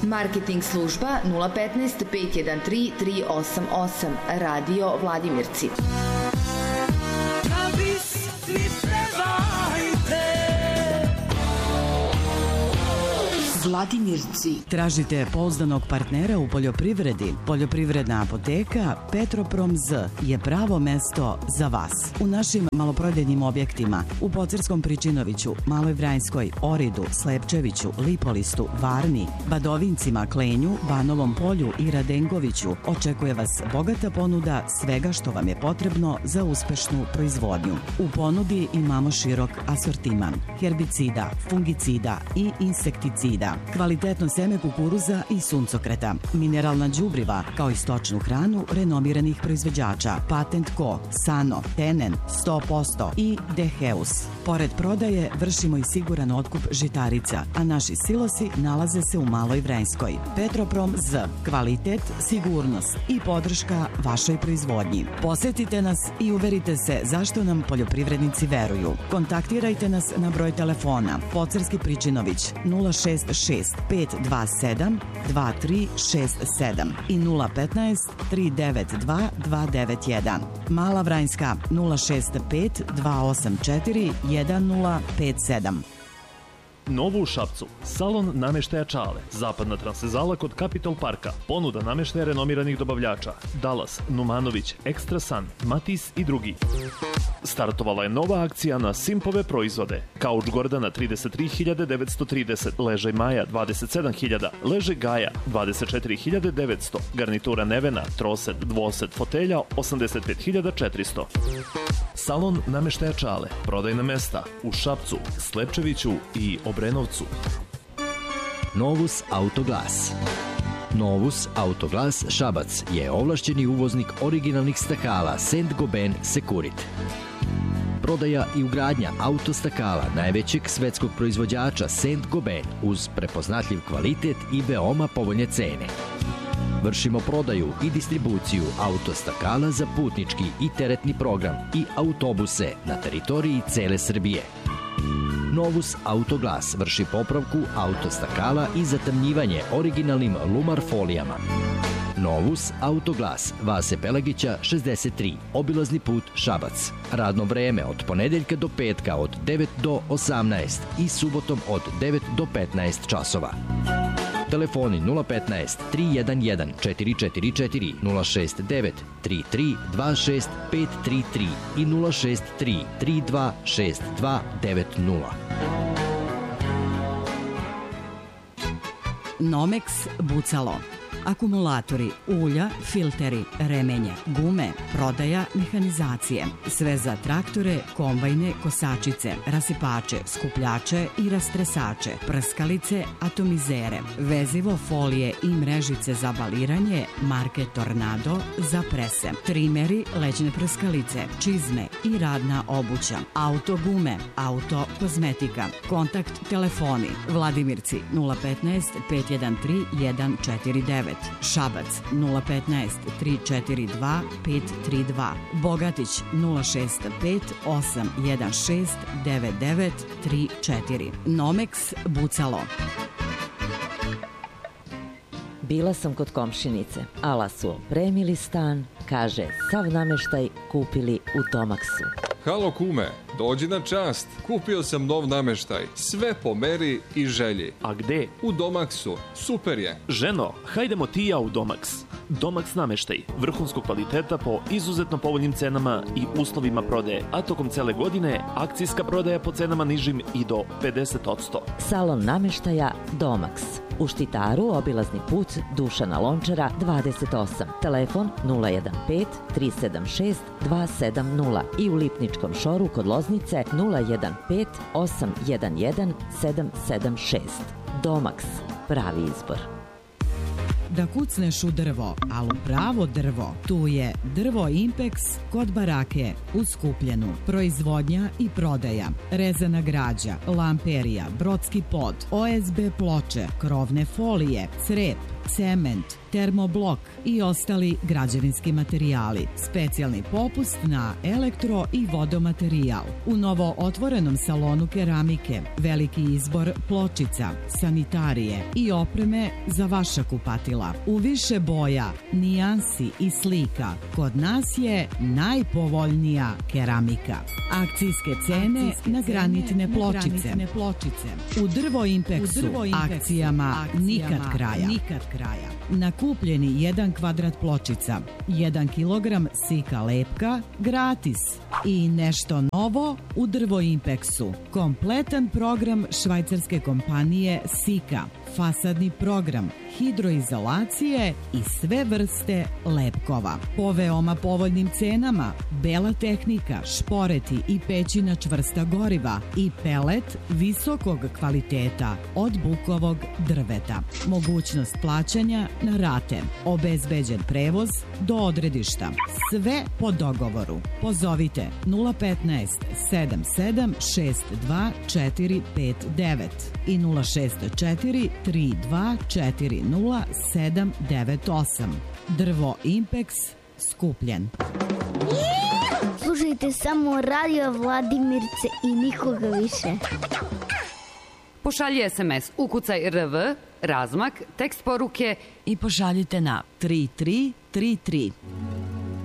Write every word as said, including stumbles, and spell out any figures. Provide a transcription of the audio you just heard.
Marketing služba nula petnaest pet jedan tri tri osam osam. Radio Vladimirci. Vladimirci. Tražite pouzdanog partnera u poljoprivredi? Poljoprivredna apoteka Petroprom Z je pravo mesto za vas. U našim maloprodajnim objektima u Pocerskom Pričinoviću, Maloj Vranjskoj, Oridu, Slepčeviću, Lipolistu, Varni, Badovincima, Klenju, Banovom Polju i Radenkoviću očekuje vas bogata ponuda svega što vam je potrebno za uspešnu proizvodnju. U ponudi imamo širok asortiman herbicida, fungicida i insekticida, kvalitetno seme kukuruza i suncokreta, mineralna đubriva, kao i stočnu hranu renomiranih proizvođača Patent Co, Sano, Tenen, sto posto i Deheus. Pored prodaje vršimo i siguran otkup žitarica, a naši silosi nalaze se u Maloj Vranjskoj. Petroprom Z, kvalitet, sigurnost i podrška vašoj proizvodnji. Posetite nas i uverite se zašto nam poljoprivrednici veruju. Kontaktirajte nas na broj telefona Pocerski Pričinović nula šest šest pet dva sedam dva tri šest sedam i nula petnaest tri devet dva dva devet jedan. Mala Vranjska nula šest pet dva osam četiri jedan nula pet sedam. Novo u Šapcu. Salon nameštaja Čale. Zapadna transvezala kod Capitol Parka. Ponuda nameštaja renomiranih dobavljača. Dalas, Numanović, Extra Sun, Matis i drugi. Startovala je nova akcija na Simpove proizvode. Kauč Gordana trideset tri hiljade devetsto trideset, ležaj Maja dvadeset sedam hiljada, ležaj Gaja dvadeset četiri hiljade devetsto, garnitura Nevena, troset, dvoset, fotelja osamdeset pet hiljada četiristo. Salon nameštaja Čale. Prodajna mesta u Šapcu, Slepčeviću i Obrenovcu. Novus Autoglas. Novus Autoglas Šabac je ovlašćeni uvoznik originalnih stakala Saint-Gobain Securit. Prodaja i ugradnja autostakala najvećeg svetskog proizvođača Saint-Gobain uz prepoznatljiv kvalitet i veoma povoljne cene. Vršimo prodaju i distribuciju autostakala za putnički i teretni program i autobuse na teritoriji cele Srbije. Novus Autoglas vrši popravku autostakala i zatamnjivanje originalnim Lumar folijama. Novus Autoglas, Vase Pelagića šezdeset tri, obilazni put Šabac. Radno vreme od ponedeljka do petka od devet do osamnaest i subotom od devet do petnaest časova. Telefoni nula petnaest tri jedan jedan četiri četiri četiri, nula šest devet tri tri dva šest pet tri tri i nula šest tri tri dva šest dva devet nula. Nomex Bucalo. Akumulatori, ulja, filteri, remenje, gume, prodaja, mehanizacije. Sve za traktore, kombajne, kosačice, rasipače, skupljače i rastresače, prskalice, atomizere, vezivo, folije i mrežice za baliranje, marke Tornado za prese, trimeri, leđne prskalice, čizme i radna obuća, auto gume, auto kozmetika, kontakt telefoni, Vladimirci nula petnaest pet jedan tri jedan četiri devet, Šabac nula petnaest tri četiri dva pet tri dva, Bogatić nula šest pet osam jedan šest devet devet tri četiri. Nomex Bucalo. Bila sam kod komšinice, ala su opremili stan, kaže, sav nameštaj kupili u Domaksu. Halo kume, dođi na čast, kupio sam nov nameštaj, sve po meri i želji. A gde? U Domaksu, super je. Ženo, hajdemo ti i ja u Domaks. Domaks nameštaj, vrhunskog kvaliteta po izuzetno povoljnim cenama i uslovima prodaje, a tokom cele godine akcijska prodaja po cenama nižim i do pedeset posto. Salon nameštaja Domaks. U Štitaru obilazni put Dušana Lončara dvadeset osam. Telefon nula jedan pet tri sedam šest dva sedam nula i u Lipničkom šoru kod Loznice nula jedan pet osam jedan jedan sedam sedam šest. Domaks, pravi izbor. Da kucneš u drvo, ali u pravo drvo, tu je Drvo Impex kod Barake u Skupljenu. Proizvodnja i prodaja, rezana građa, lamperija, brodski pod, O S B ploče, krovne folije, crep, cement, termoblok i ostali građevinski materijali. Specijalni popust na elektro i vodomaterijal. U novo otvorenom salonu keramike veliki izbor pločica, sanitarije i opreme za vaša kupatila. U više boja, nijansi i slika kod nas je najpovoljnija keramika. Akcijske cene Akcijske na granitne cene, pločice. Na pločice. U Drvo Impeksu, U Drvo Impeksu akcijama, akcijama nikad kraja. Nikad kraja. Na kupljeni jedan kvadrat pločica, jedan kilogram sika lepka, gratis. I nešto novo u Drvo Impeksu. Kompletan program švajcarske kompanije Sika. Fasadni program, hidroizolacije i sve vrste lepkova. Po veoma povoljnim cenama, bela tehnika, šporeti i pećina čvrsta goriva i pelet visokog kvaliteta od bukovog drveta. Mogućnost plaćanja na rate. Obezbeđen prevoz do odredišta. Sve po dogovoru. Pozovite nula petnaest sedam sedam šest dva četiri pet devet i nula šest četiri tri dva četiri nula sedam devet osam. Drvo Impeks, Skupljen. Slušajte samo Radio Vladimirce i nikoga više. Pošalji es em es, ukucaj R V, razmak, tekst poruke i pošaljite na tri tri tri tri.